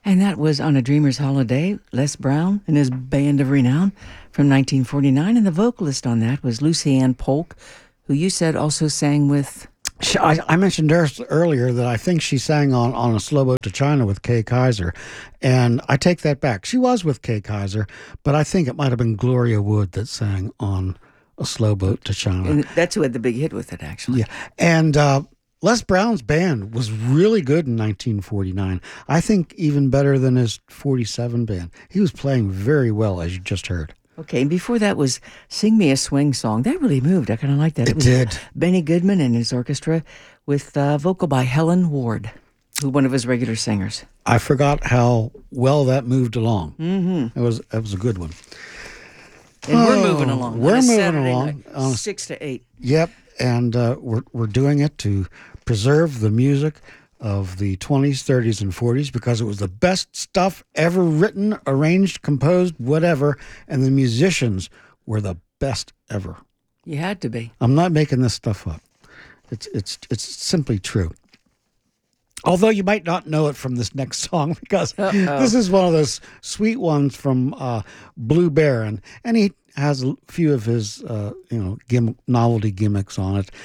And that was On a Dreamer's Holiday, Les Brown and his Band of Renown from 1949. And the vocalist on that was Lucy Ann Polk, who you said also sang with... I mentioned earlier that I think she sang on A Slow Boat to China with Kay Kaiser, and I take that back. She was with Kay Kaiser, but I think it might have been Gloria Wood that sang on A Slow Boat to China. And that's who had the big hit with it, actually. Yeah, and Les Brown's band was really good in 1949. I think even better than his 47 band. He was playing very well, as you just heard. Okay, and before that was Sing Me a Swing Song. That really moved. I kind of like that. It did. Benny Goodman and his orchestra with vocal by Helen Ward, who one of his regular singers. I forgot how well that moved along. Mm-hmm. It was a good one. And we're moving along. We're moving Saturday along. Night, 6 to 8. Yep, and we're doing it to preserve the music of the 20s, 30s, and 40s because it was the best stuff ever written, arranged, composed, whatever, and the musicians were the best ever. You had to be. I'm not making this stuff up. It's simply true. Although you might not know it from this next song because this is one of those sweet ones from Blue Baron, and he has a few of his novelty gimmicks on it.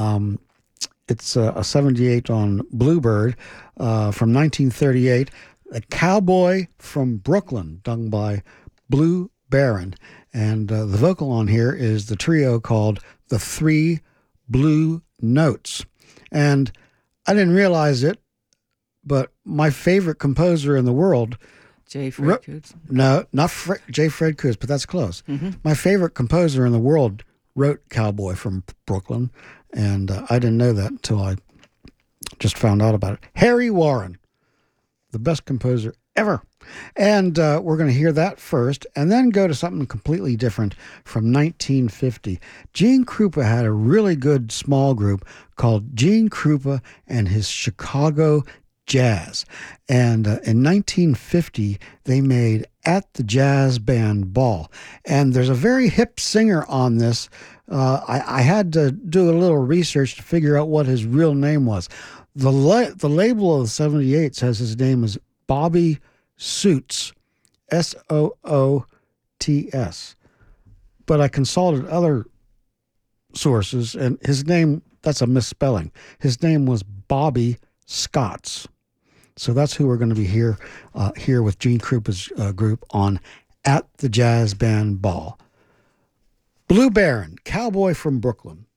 It's a 78 on Bluebird from 1938, A Cowboy from Brooklyn, done by Blue Baron. And the vocal on here is the trio called the Three Blue Notes. And I didn't realize it, but my favorite composer in the world... J. Fred Coots? No, not J. Fred Coots, but that's close. Mm-hmm. My favorite composer in the world wrote Cowboy from Brooklyn, and I didn't know that until I just found out about it. Harry Warren, the best composer ever. And we're going to hear that first, and then go to something completely different from 1950. Gene Krupa had a really good small group called Gene Krupa and his Chicago Jazz. And in 1950, they made At the Jazz Band Ball. And there's a very hip singer on this. I had to do a little research to figure out what his real name was. The label of the 78 says his name is Bobby Soots, Soots. But I consulted other sources, and his name, that's a misspelling. His name was Bobby Scotts. So that's who we're going to be here with Gene Krupa's group on At the Jazz Band Ball. Blue Baron, Cowboy from Brooklyn.